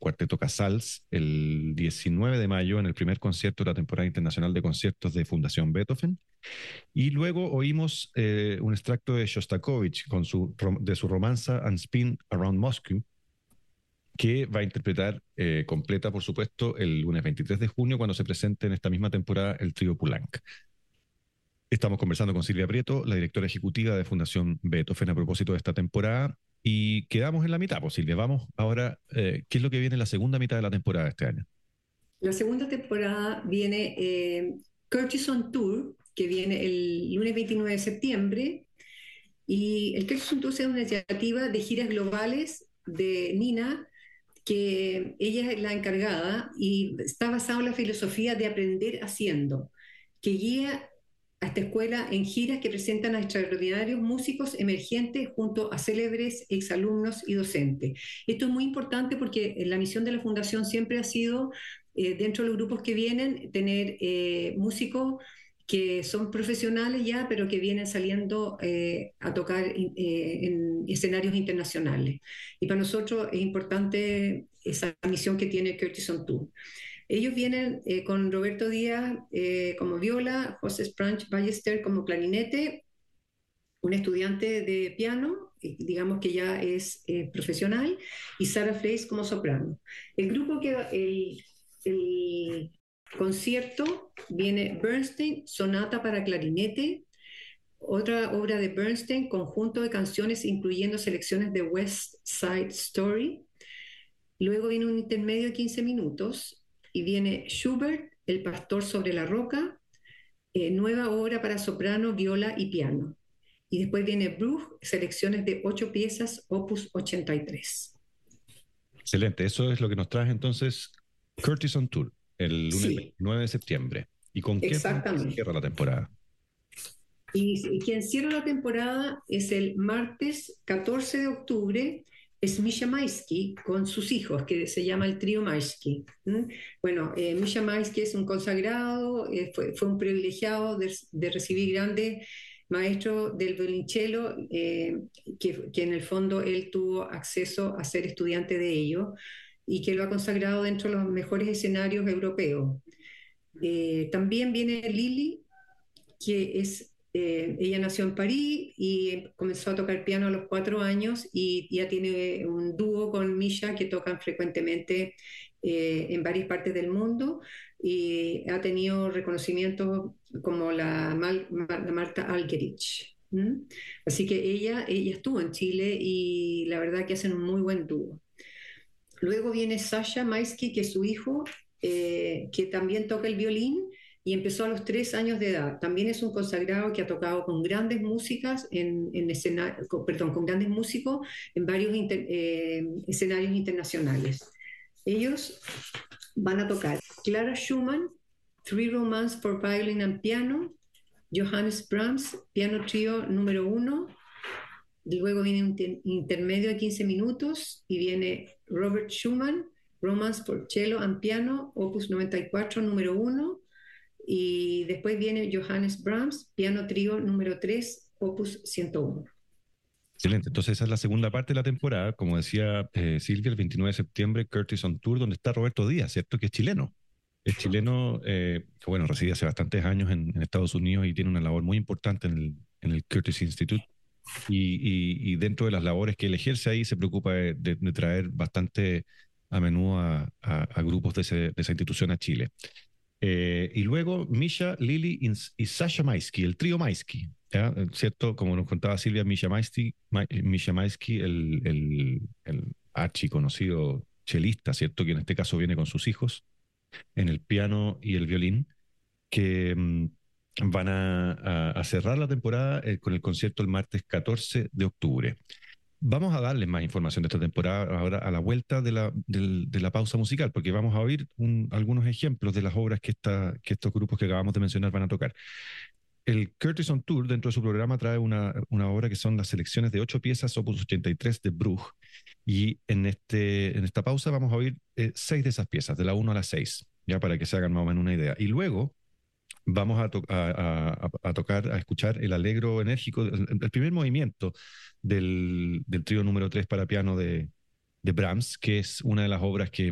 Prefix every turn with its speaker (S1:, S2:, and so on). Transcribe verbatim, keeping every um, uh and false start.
S1: Cuarteto Casals el diecinueve de mayo en el primer concierto de la temporada internacional de conciertos de Fundación Beethoven. Y luego oímos eh, un extracto de Shostakovich con su, de su romanza And Spin Around Moscow, que va a interpretar eh, completa, por supuesto, el lunes veintitrés de junio, cuando se presente en esta misma temporada el trío Poulenc. Estamos conversando con Silvia Prieto, la directora ejecutiva de Fundación Beethoven, a propósito de esta temporada, y quedamos en la mitad, pues Silvia, vamos ahora, eh, ¿qué es lo que viene en la segunda mitad de la temporada de este año?
S2: La segunda temporada viene eh, Curtis on Tour, que viene el lunes veintinueve de septiembre, y el Curtis on Tour es una iniciativa de giras globales de Nina, que ella es la encargada y está basado en la filosofía de aprender haciendo, que guía a esta escuela en giras que presentan a extraordinarios músicos emergentes junto a célebres exalumnos y docentes. Esto es muy importante porque la misión de la Fundación siempre ha sido, eh, dentro de los grupos que vienen, tener eh, músicos que son profesionales ya, pero que vienen saliendo eh, a tocar eh, en escenarios internacionales. Y para nosotros es importante esa misión que tiene Curtis on Tour. Ellos vienen eh, con Roberto Díaz eh, como viola, José Sprach Ballester como clarinete, un estudiante de piano, eh, digamos que ya es eh, profesional, y Sarah Fleiss como soprano. El grupo que el, el concierto viene Bernstein, Sonata para clarinete, otra obra de Bernstein, conjunto de canciones incluyendo selecciones de West Side Story. Luego viene un intermedio de quince minutos y viene Schubert, El pastor sobre la roca, eh, nueva obra para soprano, viola y piano. Y después viene Bruch, selecciones de ocho piezas, opus ochenta y tres.
S1: Excelente, eso es lo que nos trae entonces Curtis on Tour, el lunes
S2: Sí,
S1: veintinueve de septiembre. ¿Y con qué
S2: exactamente.
S1: cierra la temporada?
S2: Y, y quien cierra la temporada es el martes catorce de octubre, es Misha Maisky con sus hijos, que se llama el trío Maisky. ¿Mm? Bueno, eh, Misha Maisky es un consagrado, eh, fue, fue un privilegiado de, de recibir grandes maestros del violonchelo, eh, que, que en el fondo él tuvo acceso a ser estudiante de ellos y que lo ha consagrado dentro de los mejores escenarios europeos. Eh, también viene Lili, que es, eh, ella nació en París y comenzó a tocar piano a los cuatro años y ya tiene un dúo con Misha que tocan frecuentemente eh, en varias partes del mundo y ha tenido reconocimientos como la, Mal, la Marta Algerich. ¿Mm? Así que ella, ella estuvo en Chile y la verdad que hacen un muy buen dúo. Luego viene Sasha Maisky, que es su hijo, eh, que también toca el violín y empezó a los tres años de edad. También es un consagrado que ha tocado con grandes músicas en, en escena, con, perdón, con grandes músicos en varios inter, eh, escenarios internacionales. Ellos van a tocar Clara Schumann, Three Romance for Violin and Piano, Johannes Brahms, piano trío número uno. Luego viene un intermedio de quince minutos y viene Robert Schumann, Romance for Cello and Piano, opus noventa y cuatro, número uno. Y después viene Johannes Brahms, piano trío número tres, opus ciento uno.
S1: Excelente, entonces esa es la segunda parte de la temporada, como decía eh, Silvia, el veintinueve de septiembre, Curtis on Tour, donde está Roberto Díaz, ¿cierto? Que es chileno. Es chileno, eh, que bueno, reside hace bastantes años en, en Estados Unidos y tiene una labor muy importante en el, en el Curtis Institute. Y, y, y dentro de las labores que él ejerce ahí se preocupa de, de, de traer bastante a menudo a, a, a grupos de, ese, de, esa institución a Chile. Eh, y luego Misha, Lili y, y Sasha Maisky, el trío Maisky, ¿ya? ¿Cierto? Como nos contaba Silvia, Misha Maisky, Ma, Misha Maisky el, el, el archiconocido chelista, ¿cierto? Que en este caso viene con sus hijos en el piano y el violín, que mmm, van a, a, a, cerrar la temporada eh, con el concierto el martes catorce de octubre. Vamos a darles más información de esta temporada ahora a la vuelta de la, de, de la pausa musical, porque vamos a oír un, algunos ejemplos de las obras que, esta, que estos grupos que acabamos de mencionar van a tocar. El Curtis on Tour, dentro de su programa, trae una, una obra que son las selecciones de ocho piezas, opus ochenta y tres de Bruch, y en, este, en esta pausa vamos a oír eh, seis de esas piezas, de la uno a la seis, ya para que se hagan más o menos una idea. Y luego vamos a, to a, a, a, tocar, a escuchar el alegro enérgico, el, el primer movimiento del, del trío número tres para piano de, de Brahms, que es una de las obras que